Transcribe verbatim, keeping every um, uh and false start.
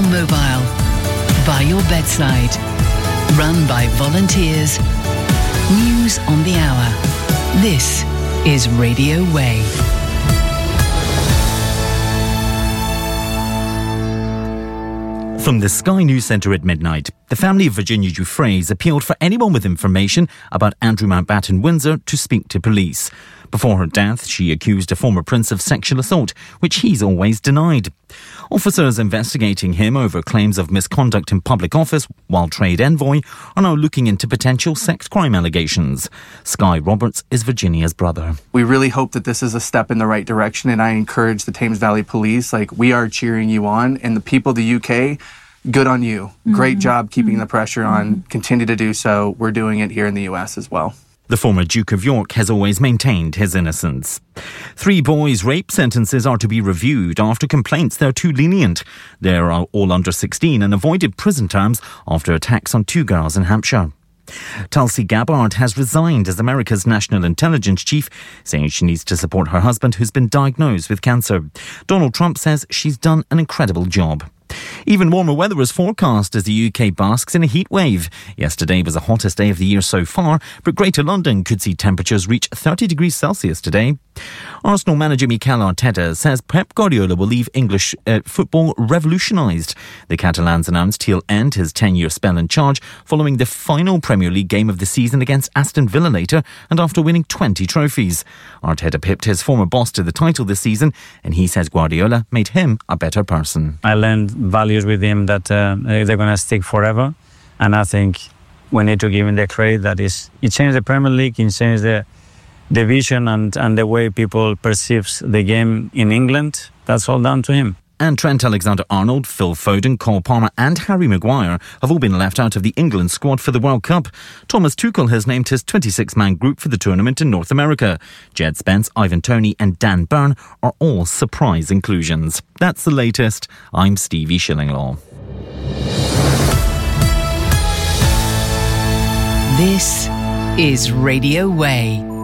mobile, by your bedside, run by volunteers. News on the hour. This is Radio Way. From the Sky News Centre at midnight, the family of Virginia Giuffres appealed for anyone with information about Andrew Mountbatten Windsor to speak to police. Before her death, she accused a former prince of sexual assault, which he's always denied. Officers investigating him over claims of misconduct in public office while trade envoy are now looking into potential sex crime allegations. Sky Roberts is Virginia's brother. We really hope that this is a step in the right direction, and I encourage the Thames Valley Police, like, we are cheering you on, and the people of the U K, good on you. Mm-hmm. Great job keeping mm-hmm. the pressure on. Mm-hmm. Continue to do so. We're doing it here in the U S as well. The former Duke of York has always maintained his innocence. Three boys' rape sentences are to be reviewed after complaints they're too lenient. They are all under sixteen and avoided prison terms after attacks on two girls in Hampshire. Tulsi Gabbard has resigned as America's national intelligence chief, saying she needs to support her husband who's been diagnosed with cancer. Donald Trump says she's done an incredible job. Even warmer weather is forecast as the U K basks in a heat wave. Yesterday was the hottest day of the year so far, but Greater London could see temperatures reach thirty degrees Celsius today. Arsenal manager Mikel Arteta says Pep Guardiola will leave English uh, football revolutionised. The Catalans announced he'll end his ten-year spell in charge following the final Premier League game of the season against Aston Villa later and after winning twenty trophies. Arteta pipped his former boss to the title this season, and he says Guardiola made him a better person. I learned values with him that uh, they're going to stick forever, and I think we need to give him the credit that is, he changed the Premier League, he changed the, the vision and, and the way people perceive the game in England. That's all down to him. And Trent Alexander-Arnold, Phil Foden, Cole Palmer and Harry Maguire have all been left out of the England squad for the World Cup. Thomas Tuchel has named his twenty-six man group for the tournament in North America. Jed Spence, Ivan Toney and Dan Burn are all surprise inclusions. That's the latest. I'm Stevie Shillinglaw. This is Radio Way.